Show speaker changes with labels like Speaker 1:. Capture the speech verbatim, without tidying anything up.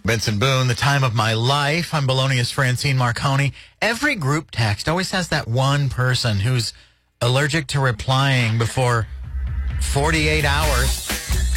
Speaker 1: Benson Boone, the time of my life. I'm Bologna's Francine Marconi. Every group text always has that one person who's allergic to replying before forty-eight hours.